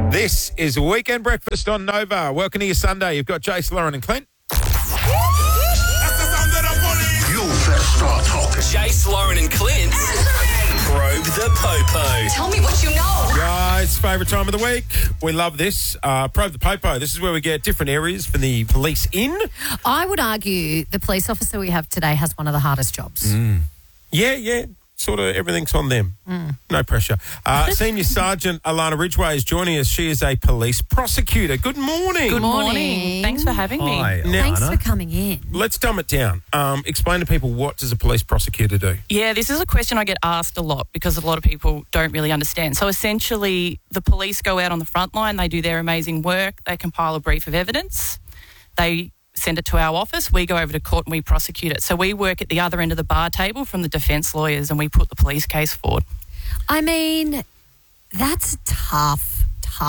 This is Weekend Breakfast on Nova. Welcome to your Sunday. You've got Jace, Lauren and Clint. You better start talking. Jace, Lauren and Clint. Probe the Popo. Tell me what you know. Guys, favourite time of the week. We love this. Probe the Popo. This is where we get different areas for the police in. I would argue the police officer we have today has one of the hardest jobs. Yeah. Sort of everything's on them. No pressure. Senior Sergeant Alana Ridgway is joining us. She is a police prosecutor. Good morning. Good morning. Thanks for having me. Hi, Thanks Alana. for coming in. Let's dumb it down. Explain to people, what does a police prosecutor do? Yeah, this is a question I get asked a lot because a lot of people don't really understand. So essentially, the police go out on the front line, they do their amazing work, they compile a brief of evidence, they send it to our office, we go over to court and we prosecute it. So we work at the other end of the bar table from the defence lawyers and we put the police case forward. I mean, that's a tough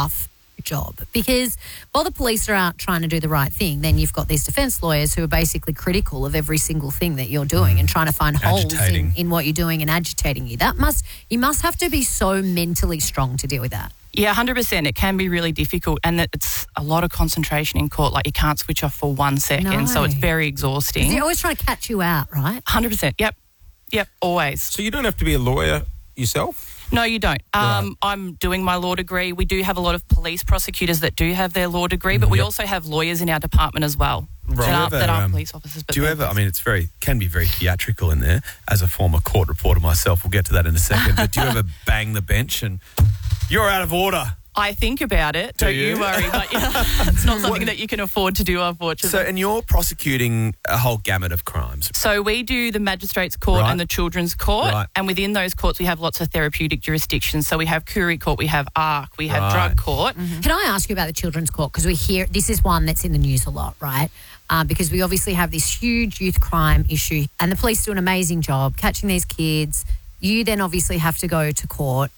job because while the police are out trying to do the right thing, then you've got these defence lawyers who are basically critical of every single thing that you're doing and trying to find holes in what you're doing and agitating you. You must have to be so mentally strong to deal with that. Yeah, 100%. It can be really difficult and it's a lot of concentration in court. Like you can't switch off for 1 second, so it's very exhausting. They're always trying to catch you out, right? 100%. Yep, always. So you don't have to be a lawyer yourself? No, you don't. I'm doing my law degree. We do have a lot of police prosecutors that do have their law degree, but we also have lawyers in our department as well that aren't police officers. But do you ever, I mean, can be very theatrical in there. As a former court reporter myself, we'll get to that in a second, but do you ever bang the bench and you're out of order? I think about it. Don't you worry. But it's not something that you can afford to do, unfortunately. So, and you're prosecuting a whole gamut of crimes. So we do the Magistrates Court and the Children's Court. Right. And within those courts, we have lots of therapeutic jurisdictions. So we have Koori Court, we have ARC, we have Drug Court. Can I ask you about the Children's Court? Because we hear this is one that's in the news a lot, right? Because we obviously have this huge youth crime issue and the police do an amazing job catching these kids. You then obviously have to go to court.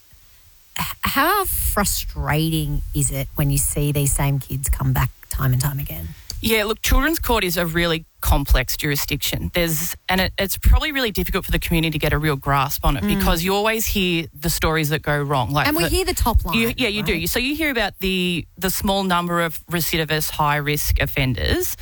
How frustrating is it when you see these same kids come back time and time again? Yeah, look, Children's Court is a really complex jurisdiction. It's probably really difficult for the community to get a real grasp on it because you always hear the stories that go wrong. And we hear the top line. You right? do. So you hear about the small number of recidivist, high-risk offenders.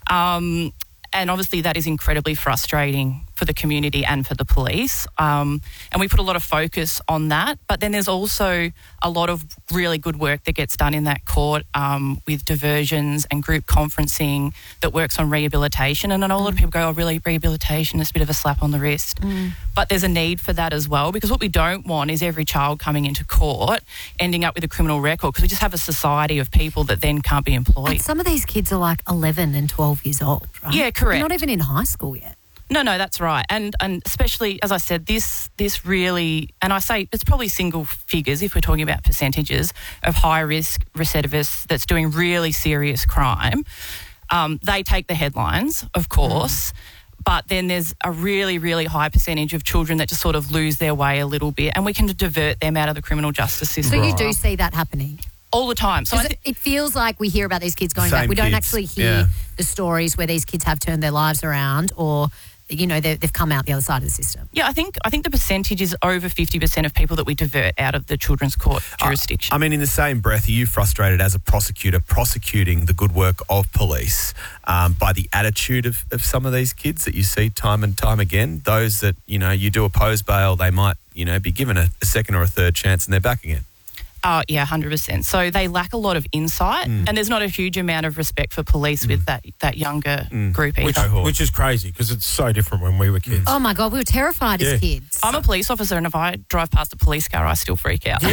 And obviously that is incredibly frustrating for the community and for the police. And we put a lot of focus on that. But then there's also a lot of really good work that gets done in that court with diversions and group conferencing that works on rehabilitation. And I know a lot of people go, really, rehabilitation is a bit of a slap on the wrist. But there's a need for that as well because what we don't want is every child coming into court ending up with a criminal record because we just have a society of people that then can't be employed. And some of these kids are like 11 and 12 years old, right? Yeah, correct. They're not even in high school yet. No, that's right. And especially, as I said, this really, and I say it's probably single figures if we're talking about percentages of high-risk recidivists that's doing really serious crime. They take the headlines, of course, but then there's a really, really high percentage of children that just sort of lose their way a little bit and we can divert them out of the criminal justice system. So you do see that happening? All the time. So it feels like we hear about these kids going back. We don't actually hear the stories where these kids have turned their lives around or, you know, they've come out the other side of the system. Yeah, I think the percentage is over 50% of people that we divert out of the Children's Court jurisdiction. I mean, in the same breath, are you frustrated as a prosecutor prosecuting the good work of police by the attitude of some of these kids that you see time and time again? Those that, you know, you do oppose bail, they might, you know, be given a second or a third chance and they're back again. Oh, yeah, 100%. So they lack a lot of insight and there's not a huge amount of respect for police with that younger group either. Which is crazy because it's so different when we were kids. Oh, my God, we were terrified as kids. I'm a police officer and if I drive past a police car, I still freak out.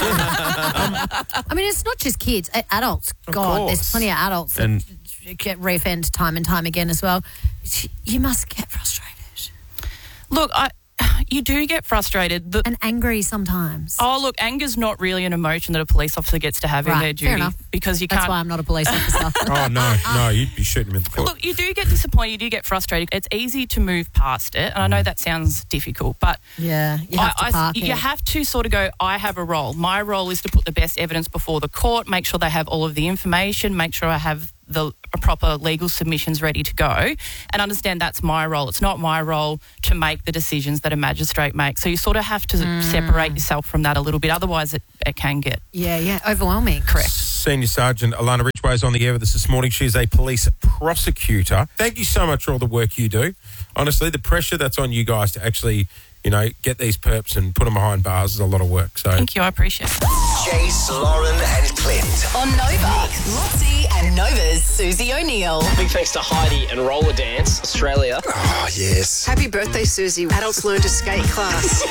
I mean, it's not just kids, adults. God, there's plenty of adults that get re-offend time and time again as well. You must get frustrated. Look, you do get frustrated. And angry sometimes. Oh, look, anger's not really an emotion that a police officer gets to have in their duty. Fair enough. Because you can't... That's why I'm not a police officer. Oh, no, you'd be shooting him in the foot. Look, you do get disappointed, you do get frustrated. It's easy to move past it, and I know that sounds difficult, but... Yeah, you have to park it. You have to sort of go, I have a role. My role is to put the best evidence before the court, make sure they have all of the information, make sure I have the proper legal submissions ready to go, and understand that's my role. It's not my role to make the decisions that a magistrate makes. So you sort of have to separate yourself from that a little bit. Otherwise, it can get overwhelming. Correct. Senior Sergeant Alana Ridgway is on the air with us this morning. She's a police prosecutor. Thank you so much for all the work you do. Honestly, the pressure that's on you guys to actually, get these perps and put them behind bars is a lot of work. So Thank you. I appreciate it. Jace, Lauren and Clint. On Nova, Lotzie and Nova's Susie O'Neill. Big thanks to Heidi and Roller Dance Australia. Oh, yes. Happy birthday, Susie. Adults learn to skate class.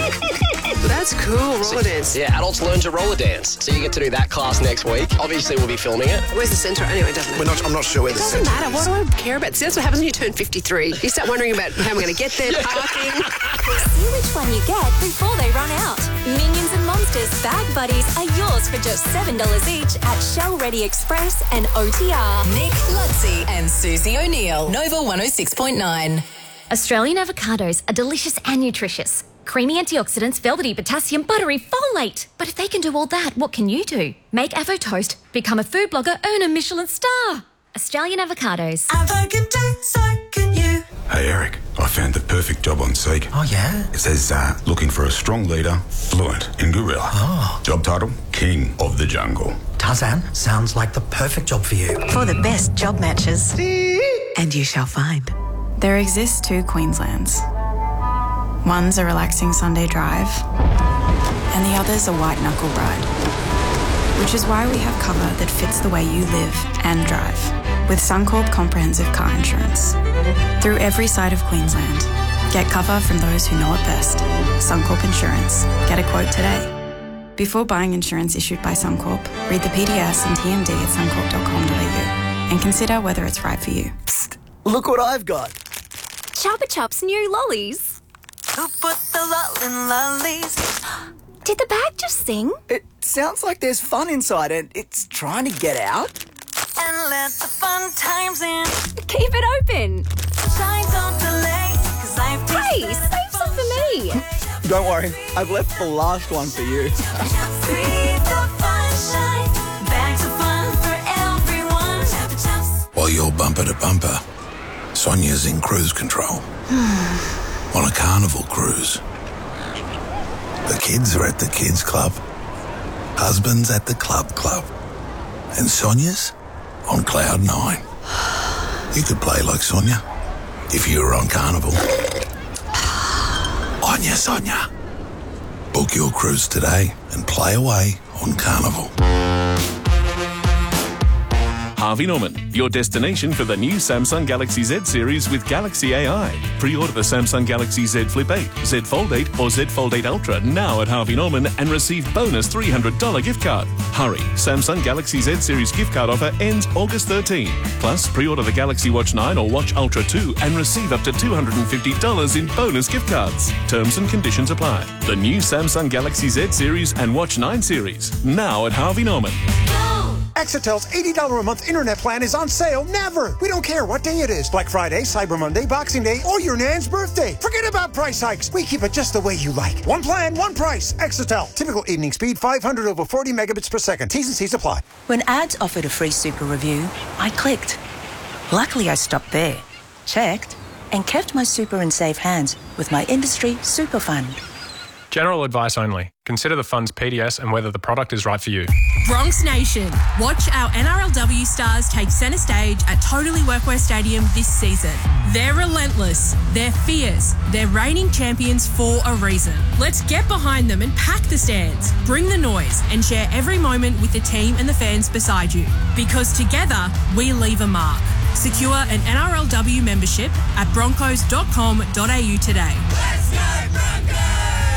That's cool, roller dance. Yeah, adults learn to roller dance. So you get to do that class next week. Obviously, we'll be filming it. Where's the centre? Anyway, doesn't it? I'm not sure where It the doesn't centre matter. is. What do I care about? See, that's what happens when you turn 53. You start wondering about how we're going to get there, parking. See which one you get before they run out. Minions and Monsters Bag Buddies are yours for just $7 each at Shell Ready Express and OTR. Nick, Lotzie and Susie O'Neill. Nova 106.9. Australian avocados are delicious and nutritious. Creamy antioxidants, velvety potassium, buttery folate. But if they can do all that, what can you do? Make Avo Toast, become a food blogger, earn a Michelin star. Australian avocados. So can you? Hey, Eric, I found the perfect job on Seek. Oh, yeah? It says, looking for a strong leader, fluent in gorilla. Oh. Job title, King of the Jungle. Tarzan, sounds like the perfect job for you. For the best job matches. And you shall find. There exist two Queenslands. One's a relaxing Sunday drive, and the other's a white-knuckle ride. Which is why we have cover that fits the way you live and drive. With Suncorp Comprehensive Car Insurance. Through every side of Queensland. Get cover from those who know it best. Suncorp Insurance. Get a quote today. Before buying insurance issued by Suncorp, read the PDS and TMD at suncorp.com.au and consider whether it's right for you. Psst, look what I've got. Chupa Chups new lollies. Who put the lol in lollies? Did the bag just sing? It sounds like there's fun inside and it's trying to get out. And let the fun times in. Keep it open. Shine, don't delay, 'cause I've Hey, save some for me. Don't worry, I've left the last one for you. Bags of fun for everyone. While you're bumper to bumper, Sonia's in cruise control. On a carnival cruise. The kids are at the kids club. Husband's at the club. And Sonia's on cloud 9. You could play like Sonia if you were on Carnival. On ya, Sonia. Book your cruise today and play away on Carnival. Harvey Norman, your destination for the new Samsung Galaxy Z series with Galaxy AI. Pre-order the Samsung Galaxy Z Flip 8, Z Fold 8 or Z Fold 8 Ultra now at Harvey Norman and receive bonus $300 gift card. Hurry, Samsung Galaxy Z series gift card offer ends August 13. Plus, pre-order the Galaxy Watch 9 or Watch Ultra 2 and receive up to $250 in bonus gift cards. Terms and conditions apply. The new Samsung Galaxy Z series and Watch 9 series now at Harvey Norman. Exitel's $80 a month internet plan is on sale never. We don't care what day it is. Black Friday, Cyber Monday, Boxing Day, or your nan's birthday. Forget about price hikes. We keep it just the way you like. One plan, one price. Exitel. Typical evening speed, 500 over 40 megabits per second. T's and C's apply. When ads offered a free super review, I clicked. Luckily, I stopped there, checked, and kept my super in safe hands with my industry super fund. General advice only. Consider the fund's PDS and whether the product is right for you. Bronx Nation, watch our NRLW stars take centre stage at Totally Workwear Stadium this season. They're relentless, they're fierce, they're reigning champions for a reason. Let's get behind them and pack the stands, bring the noise and share every moment with the team and the fans beside you. Because together, we leave a mark. Secure an NRLW membership at broncos.com.au today. Let's go Broncos!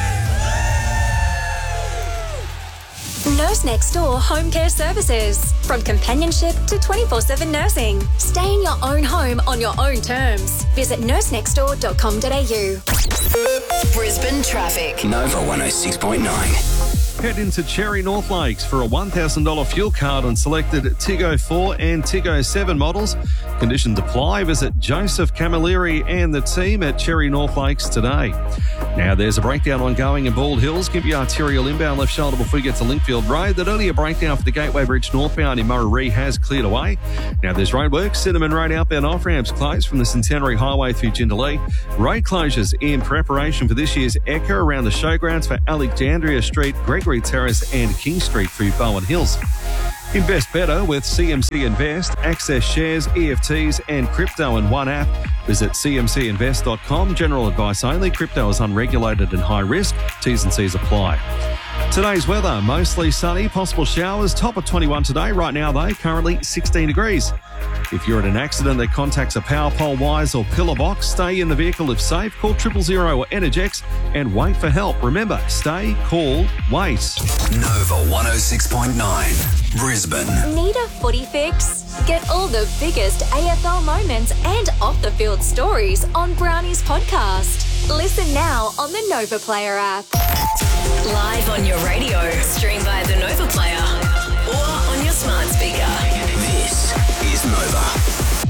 Nurse Next Door Home Care Services. From companionship to 24/7 nursing. Stay in your own home on your own terms. Visit nursenextdoor.com.au. Brisbane traffic. Nova 106.9. Head into Cherry North Lakes for a $1,000 fuel card on selected Tiggo 4 and Tiggo 7 models. Conditions apply. Visit Joseph Camilleri and the team at Cherry North Lakes today. Now, there's a breakdown ongoing in Bald Hills. Give you arterial inbound left shoulder before you get to Linkfield Road. That earlier breakdown for the Gateway Bridge northbound in Murray has cleared away. Now, there's roadworks. Cinnamon Road outbound off-ramps closed from the Centenary Highway through Jindalee. Road closures in preparation for this year's Ekka around the showgrounds for Alexandria Street, Gregory Terrace and King Street through Bowen Hills. Invest better with CMC Invest. Access shares, EFTs and crypto in one app. Visit cmcinvest.com. General advice only. Crypto is unregulated and high risk. T's and C's apply. Today's weather, mostly sunny, possible showers, top of 21 today. Right now, though, currently 16 degrees. If you're at an accident that contacts a power pole, wires or pillar box, stay in the vehicle if safe. Call 000 or Energex and wait for help. Remember, stay, call, wait. Nova 106.9, Brisbane. Need a footy fix? Get all the biggest AFL moments and off-the-field stories on Brownie's podcast. Listen now on the Nova Player app. Live on your radio. Stream via the Nova Player or on your smart speaker. This is Nova.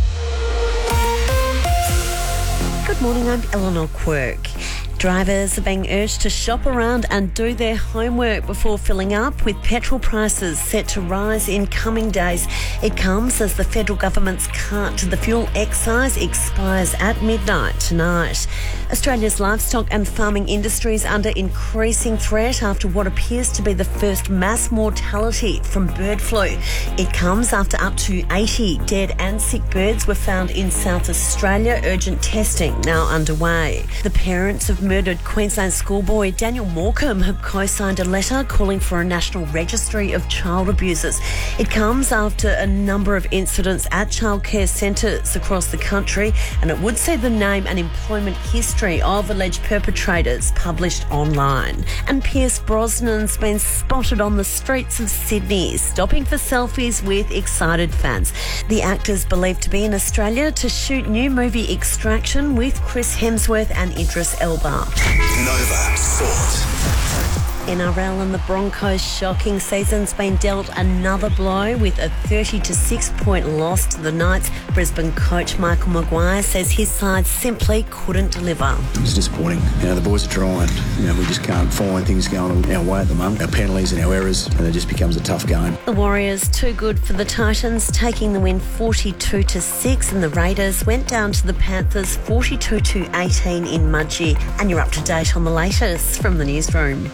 Good morning, I'm Eleanor Quirk. Drivers are being urged to shop around and do their homework before filling up, with petrol prices set to rise in coming days. It comes as the federal government's cut to the fuel excise expires at midnight tonight. Australia's livestock and farming industry is under increasing threat after what appears to be the first mass mortality from bird flu. It comes after up to 80 dead and sick birds were found in South Australia. Urgent testing now underway. The parents of murdered Queensland schoolboy Daniel Morecambe have co-signed a letter calling for a national registry of child abusers. It comes after a number of incidents at childcare centres across the country, and it would see the name and employment history of alleged perpetrators published online. And Pierce Brosnan's been spotted on the streets of Sydney, stopping for selfies with excited fans. The actor's believed to be in Australia to shoot new movie Extraction with Chris Hemsworth and Idris Elba. Nova Sport. NRL and the Broncos' shocking season's been dealt another blow with a 30-6 point loss to the Knights. Brisbane coach Michael Maguire says his side simply couldn't deliver. It's disappointing. The boys are trying. We just can't find things going our way at the moment. Our penalties and our errors, and it just becomes a tough game. The Warriors too good for the Titans, taking the win 42-6, and the Raiders went down to the Panthers 42-18 in Mudgee. And you're up to date on the latest from the newsroom.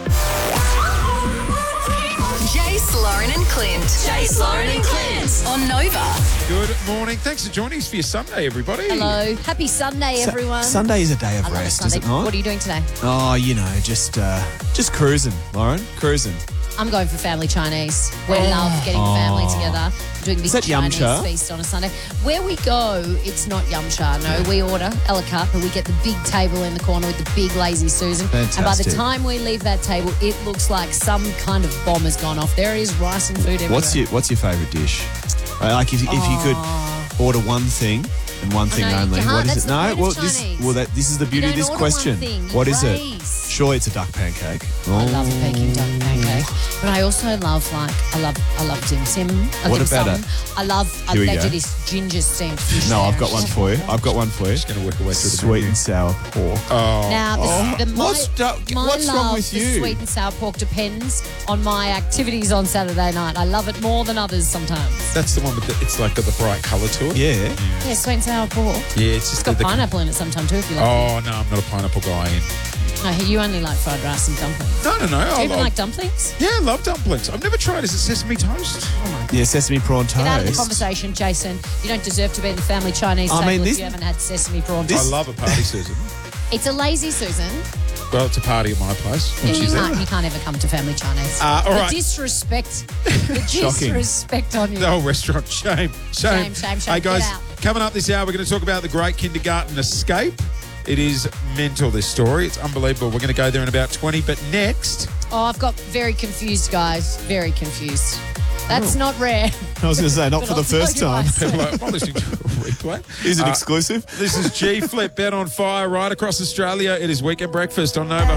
Jace, Lauren and Clint. Jace, Lauren and Clint on Nova. Good morning. Thanks for joining us for your Sunday, everybody. Hello. Happy Sunday, everyone. Sunday is a day of rest, is it not? What are you doing today? Oh, just cruising, Lauren. Cruising. I'm going for family Chinese. We love getting the family together, doing this Chinese feast on a Sunday. Where we go, it's not yum cha. No, we order a la carte, but we get the big table in the corner with the big lazy Susan. Fantastic. And by the time we leave that table, it looks like some kind of bomb has gone off. There is rice and food everywhere. What's your favourite dish? Like if you could order one thing and one thing only, what is it? No, this is the beauty of this question. What is it? Surely it's a duck pancake. I love a Peking duck pancake, but I also love I love dim sum. What about it? I they do this ginger steamed fish. No, I've got one for you. Just going to work away through the sweet and sour pork. Now, what's wrong with you? Sweet and sour pork depends on my activities on Saturday night. I love it more than others sometimes. That's the one with it's like got the bright colour to it. Yeah, sweet and sour pork. Yeah, it's got pineapple in it sometimes too. If you like. Oh no, I'm not a pineapple guy. No, you only like fried rice and dumplings. No. Do you even like dumplings? Yeah, I love dumplings. I've never tried. Is it sesame toast? Oh yeah, sesame prawn toast. Get out of the conversation, Jason. You don't deserve to be in the family Chinese table if you haven't had sesame prawn toast. I love a party Susan. It's a lazy Susan. Well, it's a party at my place. You can't ever come to family Chinese. All right. The disrespect on you. The whole restaurant. Shame. Hey, guys, coming up this hour, we're going to talk about the Great Kindergarten Escape. It is mental, this story. It's unbelievable. We're going to go there in about 20. But next... Oh, I've got very confused, guys. Very confused. That's not rare. I was going to say, not for the first time. People are listening to a replay. Is it exclusive? This is G Flip, Bet on Fire, right across Australia. It is Weekend Breakfast on Nova.